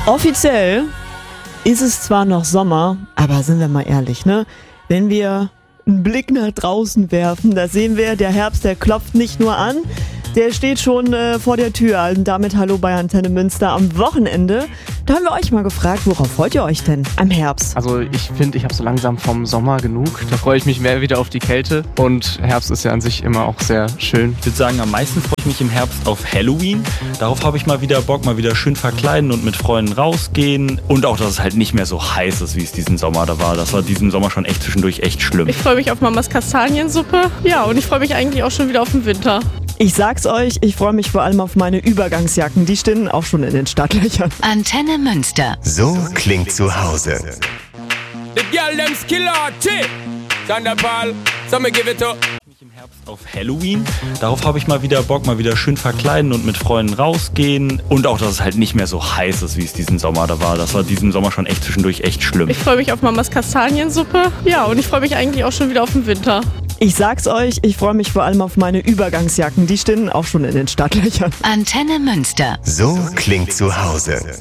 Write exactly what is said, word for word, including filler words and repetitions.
Offiziell ist es zwar noch Sommer, aber sind wir mal ehrlich, ne? Wenn wir einen Blick nach draußen werfen, da sehen wir, der Herbst, der klopft nicht nur an, der steht schon äh, vor der Tür. Also damit hallo bei Antenne Münster am Wochenende. Da haben wir euch mal gefragt, worauf freut ihr euch denn am Herbst? Also ich finde, ich habe so langsam vom Sommer genug. Da freue ich mich mehr wieder auf die Kälte. Und Herbst ist ja an sich immer auch sehr schön. Ich würde sagen, am meisten freue ich mich im Herbst auf Halloween. Darauf habe ich mal wieder Bock, mal wieder schön verkleiden und mit Freunden rausgehen. Und auch, dass es halt nicht mehr so heiß ist, wie es diesen Sommer da war. Das war diesen Sommer schon echt zwischendurch echt schlimm. Ich freue mich auf Mamas Kastaniensuppe. Ja, und ich freue mich eigentlich auch schon wieder auf den Winter. Ich sag's euch, ich freue mich vor allem auf meine Übergangsjacken. Die stehen auch schon in den Startlöchern. Antenne Münster. So klingt zu Hause. The girl them skill arty. Thunderball, so me give it up. Im Herbst auf Halloween. Darauf habe ich mal wieder Bock, mal wieder schön verkleiden und mit Freunden rausgehen. Und auch, dass es halt nicht mehr so heiß ist, wie es diesen Sommer da war. Das war diesen Sommer schon echt zwischendurch echt schlimm. Ich freue mich auf Mamas Kastaniensuppe. Ja, und ich freue mich eigentlich auch schon wieder auf den Winter. Ich sag's euch, ich freue mich vor allem auf meine Übergangsjacken. Die stehen auch schon in den Startlöchern. Antenne Münster. So klingt zu Hause.